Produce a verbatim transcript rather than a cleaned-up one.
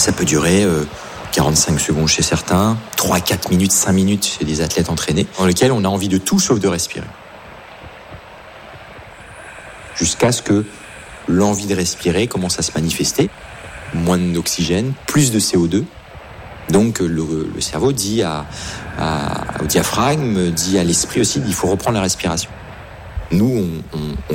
Ça peut durer euh, quarante-cinq secondes chez certains, trois, quatre minutes, cinq minutes chez des athlètes entraînés, dans lesquels on a envie de tout sauf de respirer. Jusqu'à ce que l'envie de respirer commence à se manifester. Moins d'oxygène, plus de C O deux. Donc le, le cerveau dit à, à, au diaphragme, dit à l'esprit aussi, il faut reprendre la respiration. Nous, on, on, on